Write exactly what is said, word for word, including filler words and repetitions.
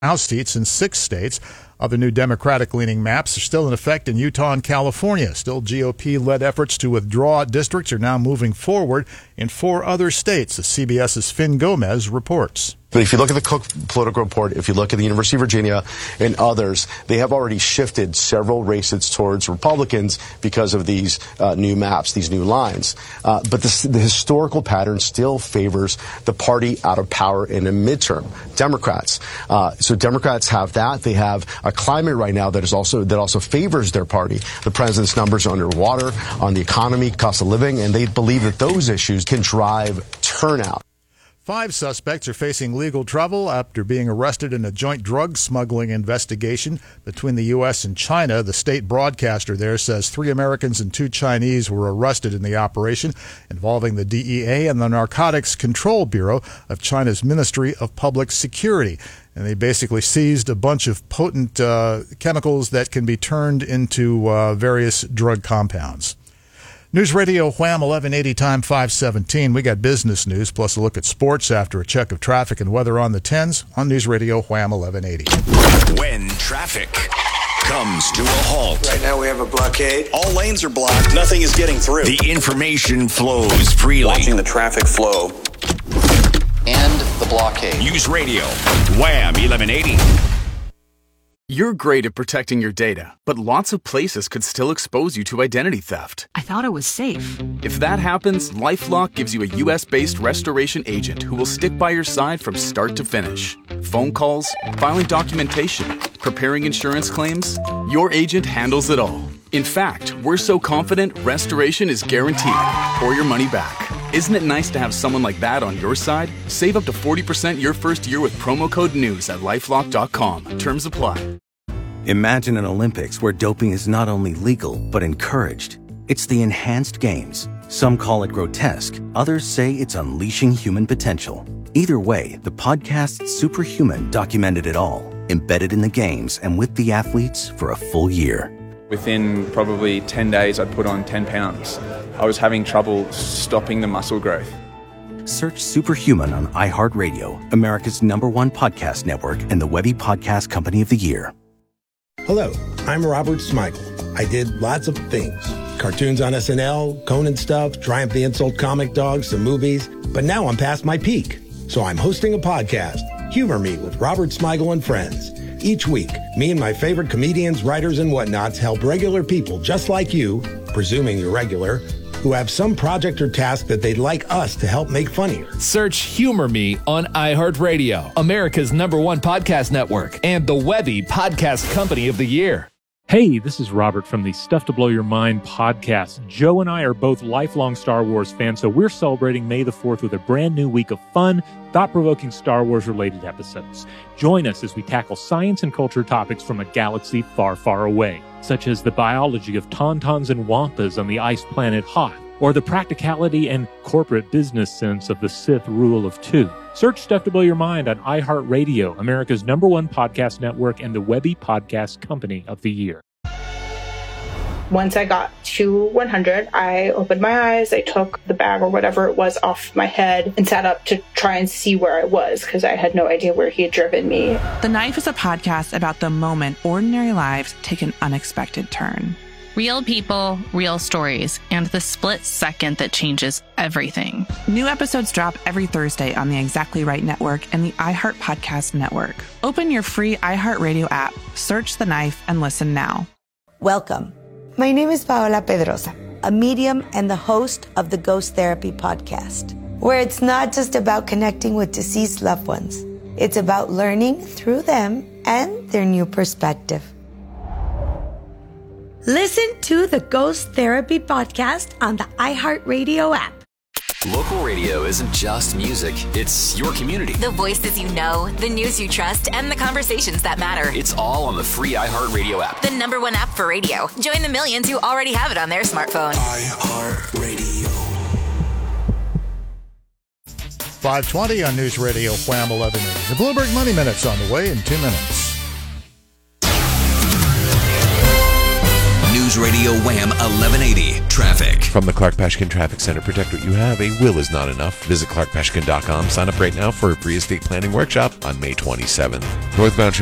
House seats in six states. Other new Democratic-leaning maps are still in effect in Utah and California. Still, G O P-led efforts to withdraw districts are now moving forward in four other states, as CBS's Finn Gomez reports. But if you look at the Cook political report, if you look at the University of Virginia and others, they have already shifted several races towards Republicans because of these uh, new maps, these new lines. Uh, but this, the historical pattern still favors the party out of power in a midterm, Democrats. Uh, so Democrats have that. They have a climate right now that is also that also favors their party. The president's numbers are underwater on the economy, cost of living, and they believe that those issues can drive turnout. Five suspects are facing legal trouble after being arrested in a joint drug smuggling investigation between the U S and China. The state broadcaster there says three Americans and two Chinese were arrested in the operation involving the D E A and the Narcotics Control Bureau of China's Ministry of Public Security. And they basically seized a bunch of potent uh, chemicals that can be turned into uh, various drug compounds. News Radio Wham eleven eighty, time five seventeen. We got business news plus a look at sports after a check of traffic and weather on the tens on News Radio Wham eleven eighty. When traffic comes to a halt. Right now we have a blockade. All lanes are blocked. Nothing is getting through. The information flows freely. Watching the traffic flow. And the blockade. News Radio Wham eleven eighty. You're great at protecting your data, but lots of places could still expose you to identity theft. I thought it was safe. If that happens, LifeLock gives you a U S-based restoration agent who will stick by your side from start to finish. Phone calls, filing documentation, preparing insurance claims, your agent handles it all. In fact, we're so confident restoration is guaranteed or your money back. Isn't it nice to have someone like that on your side? Save up to forty percent your first year with promo code NEWS at lifelock dot com. Terms apply. Imagine an Olympics where doping is not only legal, but encouraged. It's the enhanced games. Some call it grotesque. Others say it's unleashing human potential. Either way, the podcast Superhuman documented it all, embedded in the games and with the athletes for a full year. Within probably ten days, I'd put on ten pounds. I was having trouble stopping the muscle growth. Search Superhuman on iHeartRadio, America's number one podcast network and the Webby Podcast Company of the Year. Hello, I'm Robert Smigel. I did lots of things. Cartoons on S N L, Conan stuff, Triumph the Insult comic dogs, some movies. But now I'm past my peak. So I'm hosting a podcast, Humor Me with Robert Smigel and Friends. Each week, me and my favorite comedians, writers, and whatnots help regular people just like you, presuming you're regular, who have some project or task that they'd like us to help make funnier. Search Humor Me on iHeartRadio, America's number one podcast network, and the Webby Podcast Company of the Year. Hey, this is Robert from the Stuff to Blow Your Mind podcast. Joe and I are both lifelong Star Wars fans, so we're celebrating May the fourth with a brand new week of fun, thought-provoking Star Wars-related episodes. Join us as we tackle science and culture topics from a galaxy far, far away, such as the biology of tauntauns and wampas on the ice planet Hoth, or the practicality and corporate business sense of the Sith rule of two. Search Stuff to Blow Your Mind on iHeartRadio, America's number one podcast network, and the Webby Podcast Company of the Year. Once I got to one hundred, I opened my eyes, I took the bag or whatever it was off my head and sat up to try and see where I was because I had no idea where he had driven me. The Knife is a podcast about the moment ordinary lives take an unexpected turn. Real people, real stories, and the split second that changes everything. New episodes drop every Thursday on the Exactly Right Network and the iHeart Podcast Network. Open your free iHeartRadio app, search The Knife, and listen now. Welcome. My name is Paola Pedrosa, a medium and the host of the Ghost Therapy Podcast, where it's not just about connecting with deceased loved ones. It's about learning through them and their new perspective. Listen to the Ghost Therapy Podcast on the iHeartRadio app. Local radio isn't just music, it's your community. The voices you know, the news you trust, and the conversations that matter. It's all on the free iHeartRadio app. The number one app for radio. Join the millions who already have it on their smartphone. iHeartRadio. five twenty on News Radio Wham eleven eighty. The Bloomberg Money Minute's on the way in two minutes. News Radio Wham eleven eighty. Traffic. From the Clark Pashkin Traffic Center, protect what you have. A will is not enough. Visit clark pashkin dot com. Sign up right now for a free estate planning workshop on May twenty-seventh. Northbound